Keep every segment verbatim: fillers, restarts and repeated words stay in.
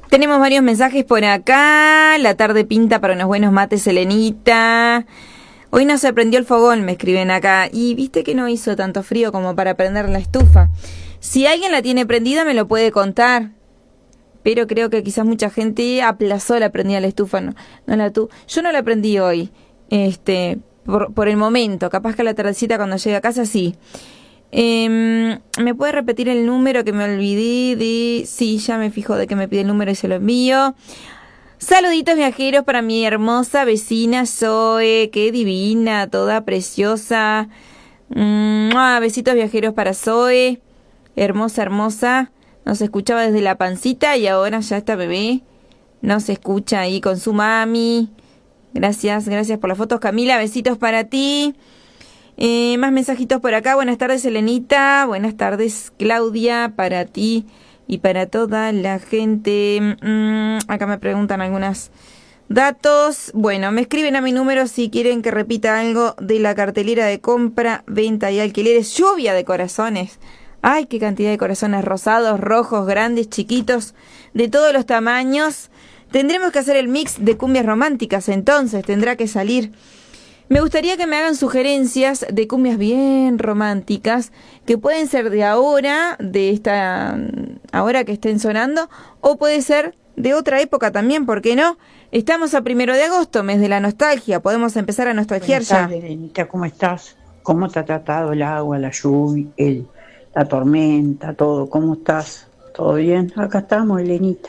Tenemos varios mensajes por acá. La tarde pinta para unos buenos mates, Elenita. Hoy no se prendió el fogón, me escriben acá. Y viste que no hizo tanto frío como para prender la estufa. Si alguien la tiene prendida me lo puede contar. Pero creo que quizás mucha gente aplazó la prendida de la estufa. No, no la tu. Yo no la prendí hoy. Este, por, por el momento. Capaz que a la tardecita cuando llegue a casa sí. Eh, ¿Me puede repetir el número que me olvidé de...? Sí, ya me fijo de que me pide el número y se lo envío. Saluditos viajeros para mi hermosa vecina Zoe, qué divina, toda preciosa. Mm, ah, besitos viajeros para Zoe, hermosa, hermosa. Nos escuchaba desde la pancita y ahora ya está bebé. Nos escucha ahí con su mami. Gracias, gracias por las fotos, Camila. Besitos para ti. Eh, más mensajitos por acá. Buenas tardes, Elenita. Buenas tardes, Claudia, para ti y para toda la gente. Mm, acá me preguntan algunos datos. Bueno, me escriben a mi número si quieren que repita algo de la cartelera de compra, venta y alquileres. Lluvia de corazones. Ay, qué cantidad de corazones rosados, rojos, grandes, chiquitos, de todos los tamaños. Tendremos que hacer el mix de cumbias románticas, entonces tendrá que salir. Me gustaría que me hagan sugerencias de cumbias bien románticas, que pueden ser de ahora, de esta, ahora que estén sonando, o puede ser de otra época también, ¿por qué no? Estamos a primero de agosto, mes de la nostalgia, podemos empezar a nostalgiar ya. Buenas tardes, Elenita, ¿cómo estás? ¿Cómo te ha tratado el agua, la lluvia, el, la tormenta, todo? ¿Cómo estás? ¿Todo bien? Acá estamos, Elenita.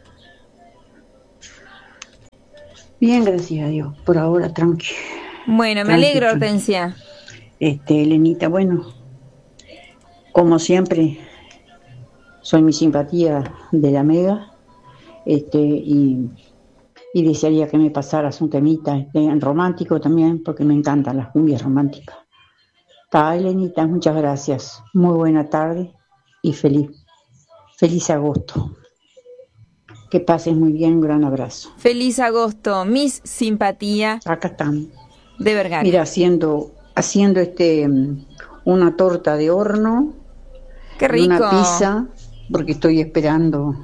Bien, gracias a Dios, por ahora tranqui. Bueno, me Tranqui, alegro, tranqui. Hortensia. Este, Elenita, bueno, como siempre, soy mi simpatía de la Mega, este, y, y desearía que me pasaras un temita este, romántico también, porque me encantan las cumbias románticas. Está, Elenita, muchas gracias. Muy buena tarde y feliz, feliz agosto. Que pases muy bien, un gran abrazo. Feliz agosto, Miss Simpatía Acá estamos. de Vergara. Mira, haciendo, haciendo este una torta de horno, Qué rico. una pizza, porque estoy esperando,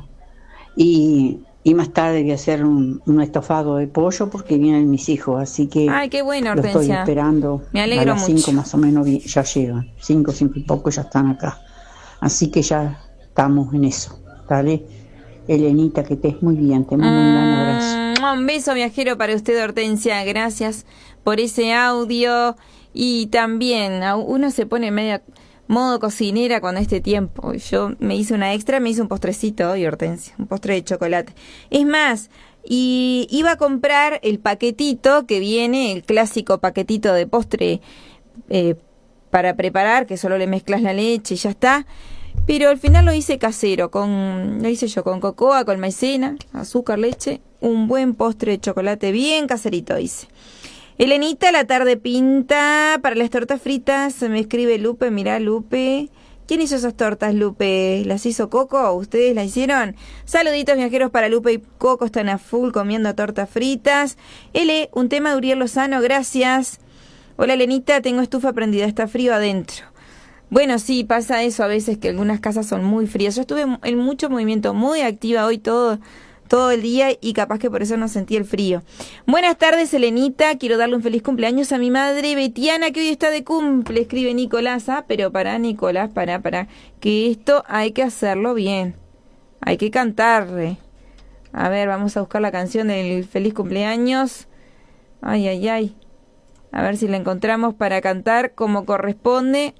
y, y más tarde voy a hacer un, un estofado de pollo porque vienen mis hijos, así que Ay, qué bueno, lo estoy Hortensia. esperando. Me alegro a las mucho. cinco más o menos vi- ya llegan, cinco, cinco y poco ya están acá, así que ya estamos en eso. Dale, Elenita, que estés muy bien, te mando un gran abrazo. Mm, un beso viajero para usted, Hortensia. Gracias por ese audio. Y también a- uno se pone media modo cocinera con este tiempo. Yo me hice una extra, me hice un postrecito hoy, Hortensia, un postre de chocolate. Es más, y iba a comprar el paquetito que viene, el clásico paquetito de postre eh, para preparar, que solo le mezclas la leche y ya está. Pero al final lo hice casero, con lo hice yo con cocoa, con maicena, azúcar, leche, un buen postre de chocolate bien caserito hice. Elenita, la tarde pinta para las tortas fritas, me escribe Lupe, mirá Lupe. ¿Quién hizo esas tortas, Lupe? ¿Las hizo Coco? ¿Ustedes las hicieron? Saluditos viajeros para Lupe y Coco, están a full comiendo tortas fritas. Ele, un tema de Uriel Lozano, gracias. Hola Elenita, tengo estufa prendida, está frío adentro. Bueno, sí, pasa eso a veces, que algunas casas son muy frías. Yo estuve en mucho movimiento, muy activa hoy todo, todo el día y capaz que por eso no sentí el frío. Buenas tardes, Elenita. Quiero darle un feliz cumpleaños a mi madre Betiana, que hoy está de cumple, escribe Nicolás. Ah, pero para Nicolás, para, para, que esto hay que hacerlo bien. Hay que cantarle. A ver, vamos a buscar la canción del feliz cumpleaños. Ay, ay, ay. A ver si la encontramos para cantar como corresponde.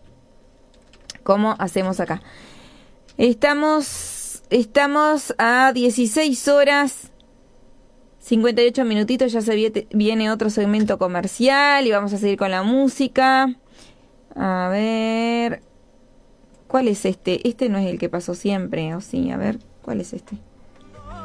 ¿Cómo hacemos acá? Estamos, estamos a dieciséis horas, cincuenta y ocho minutitos, ya se viene, viene otro segmento comercial y vamos a seguir con la música. A ver, ¿cuál es este? Este no es el que pasó siempre, ¿o sí? A ver, ¿cuál es este?